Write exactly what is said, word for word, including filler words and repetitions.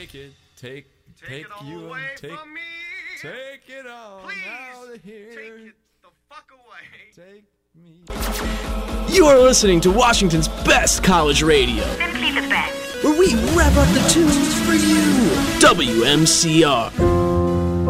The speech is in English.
take it, take, Take, take it all you away and take, from me. take it all Please out of here. take it the fuck away. Take me. You are listening to Washington's best college radio, Simply the best. where we rev up the tunes for you. W M C R.